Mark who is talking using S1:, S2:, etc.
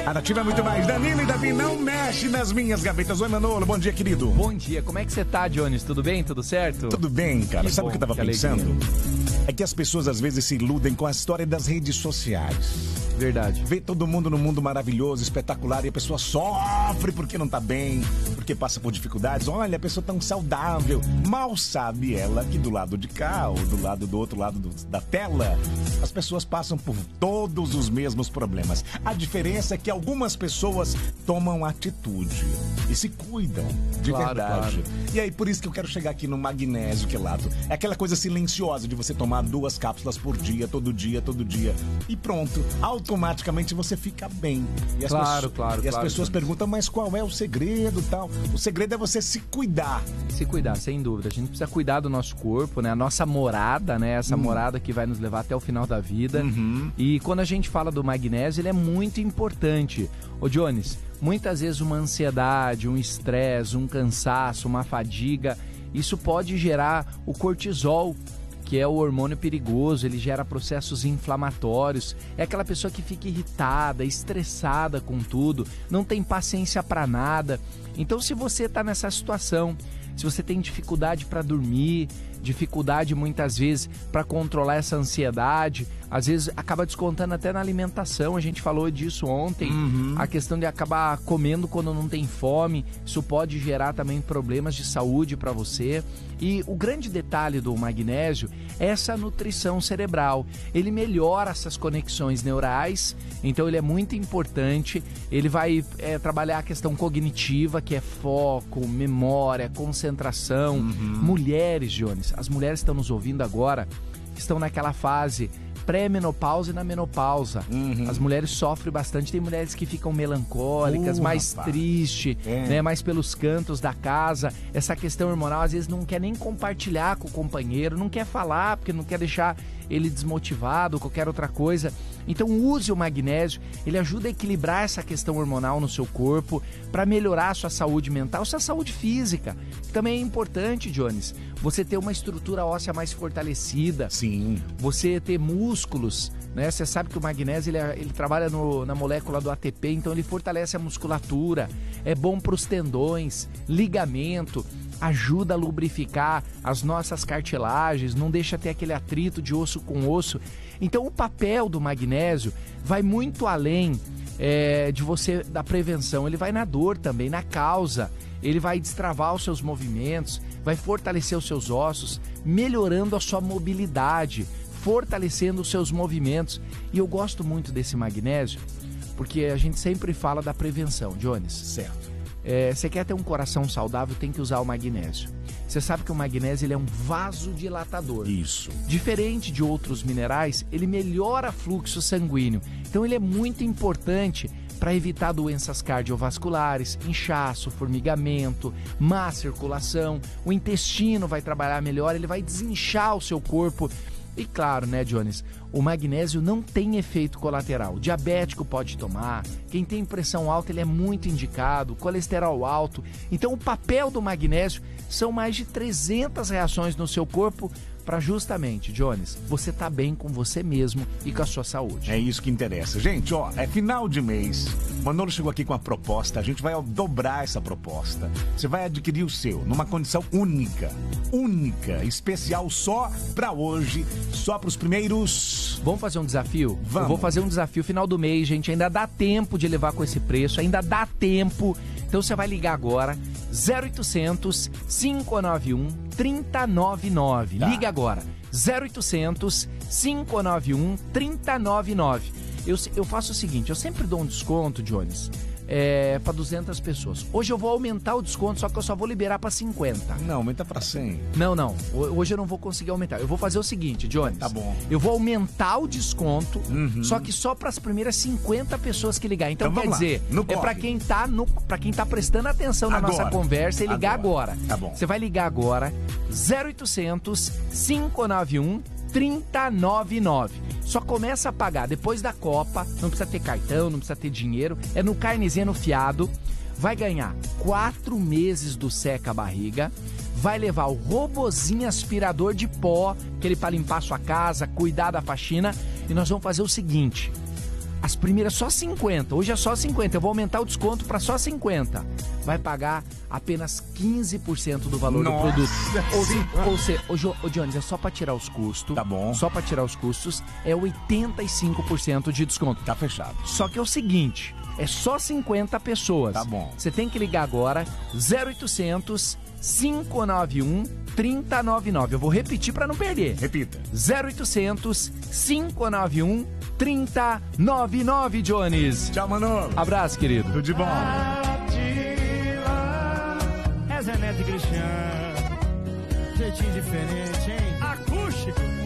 S1: A Nativa é muito mais. Danilo e Davi, não mexe nas minhas gavetas. Oi, Manolo, bom dia, querido.
S2: Bom dia, como é que você tá, Jones? Tudo bem? Tudo certo?
S1: Tudo bem, cara.
S2: Que
S1: Sabe o que eu tava pensando?
S2: alegria.
S1: É que as pessoas às vezes se iludem com a história das redes sociais.
S2: Verdade.
S1: Vê todo mundo no mundo maravilhoso, espetacular, e a pessoa sofre porque não tá bem, porque passa por dificuldades. Olha, a pessoa tão saudável. Mal sabe ela que do lado de cá, ou do outro lado da tela, as pessoas passam por todos os mesmos problemas. A diferença é que algumas pessoas tomam atitude e se cuidam de verdade. Claro. E aí, por isso que eu quero chegar aqui no magnésio quelato. É aquela coisa silenciosa de você tomar 2 cápsulas por dia, todo dia. E pronto, automaticamente você fica bem. E as pessoas perguntam, mas qual é o segredo e tal? O segredo é você se cuidar.
S2: Se cuidar, sem dúvida. A gente precisa cuidar do nosso corpo, né? A nossa morada, né? Essa morada que vai nos levar até o final da vida. E quando a gente fala do magnésio, ele é muito importante. Ô, Jones, muitas vezes uma ansiedade, um estresse, um cansaço, uma fadiga, isso pode gerar o cortisol, que é o hormônio perigoso. Ele gera processos inflamatórios. É aquela pessoa que fica irritada, estressada com tudo, não tem paciência para nada. Então, se você está nessa situação, se você tem dificuldade para dormir, dificuldade muitas vezes para controlar essa ansiedade, às vezes acaba descontando até na alimentação. A gente falou disso ontem, a questão de acabar comendo quando não tem fome, isso pode gerar também problemas de saúde para você. E o grande detalhe do magnésio é essa nutrição cerebral. Ele melhora essas conexões neurais, então ele é muito importante. Ele vai trabalhar a questão cognitiva, que é foco, memória, concentração. Mulheres, Jones, as mulheres que estão nos ouvindo agora, estão naquela fase pré-menopausa e na menopausa. As mulheres sofrem bastante. Tem mulheres que ficam melancólicas, mais tristes, né, mais pelos cantos da casa. Essa questão hormonal, às vezes não quer nem compartilhar com o companheiro, não quer falar porque não quer deixar ele desmotivado ou qualquer outra coisa. Então use o magnésio, ele ajuda a equilibrar essa questão hormonal no seu corpo, para melhorar a sua saúde mental, sua saúde física. Também é importante, Jones, você ter uma estrutura óssea mais fortalecida.
S1: Sim.
S2: Você ter músculos, né? Você sabe que o magnésio ele trabalha na molécula do ATP, então ele fortalece a musculatura, é bom para os tendões, ligamento, ajuda a lubrificar as nossas cartilagens, não deixa ter aquele atrito de osso com osso. Então o papel do magnésio vai muito além da prevenção, ele vai na dor também, na causa. Ele vai destravar os seus movimentos, vai fortalecer os seus ossos, melhorando a sua mobilidade, fortalecendo os seus movimentos. E eu gosto muito desse magnésio, porque a gente sempre fala da prevenção, Jones.
S1: Certo.
S2: Você quer ter um coração saudável, tem que usar o magnésio. Você sabe que o magnésio ele é um vasodilatador.
S1: Isso.
S2: Diferente de outros minerais, ele melhora o fluxo sanguíneo. Então ele é muito importante para evitar doenças cardiovasculares, inchaço, formigamento, má circulação. O intestino vai trabalhar melhor, ele vai desinchar o seu corpo. E claro, né, Jones, o magnésio não tem efeito colateral. O diabético pode tomar, quem tem pressão alta ele é muito indicado, colesterol alto. Então o papel do magnésio são mais de 300 reações no seu corpo para justamente, Jones, você tá bem com você mesmo e com a sua saúde.
S1: É isso que interessa. Gente, ó, é final de mês. Manolo chegou aqui com a proposta, a gente vai dobrar essa proposta. Você vai adquirir o seu numa condição única, especial só para hoje, só para os primeiros.
S2: Vamos fazer um desafio?
S1: Vamos.
S2: Eu vou fazer um desafio final do mês, gente, ainda dá tempo de levar com esse preço, ainda dá tempo. Então você vai ligar agora, 0800 591 3099.
S1: Tá.
S2: Liga agora, 0800 591 3099. Eu faço o seguinte, eu sempre dou um desconto, Jones, para 200 pessoas. Hoje eu vou aumentar o desconto, só que eu só vou liberar para 50.
S1: Não, aumenta para 100.
S2: Não. Hoje eu não vou conseguir aumentar. Eu vou fazer o seguinte, Jones.
S1: Tá bom.
S2: Eu vou aumentar o desconto, só que só para as primeiras 50 pessoas que ligar. Então quer dizer, para quem tá prestando atenção na nossa conversa e ligar agora.
S1: Tá bom.
S2: Você vai ligar agora, 0800 591 3099. Só começa a pagar depois da Copa, não precisa ter cartão, não precisa ter dinheiro, é no carnezinho no fiado. Vai ganhar 4 meses do Seca Barriga, vai levar o robozinho aspirador de pó, aquele para limpar sua casa, cuidar da faxina, e nós vamos fazer o seguinte, as primeiras só 50, hoje é só 50, eu vou aumentar o desconto para só 50. Vai pagar apenas 15% do valor do produto. Ou seja, ô Jones, é só para tirar os custos.
S1: Tá bom.
S2: Só para tirar os custos é 85% de desconto.
S1: Tá fechado.
S2: Só que é o seguinte, é só 50 pessoas.
S1: Tá bom.
S2: Você tem que ligar agora, 0800 591 3099. Eu vou repetir para não perder.
S1: Repita.
S2: 0800 591 3099, Jones.
S1: Tchau, mano.
S2: Abraço, querido.
S1: Tudo de bom.
S3: É Zé Neto e Cristiano. Jeitinho diferente, hein? Acústico.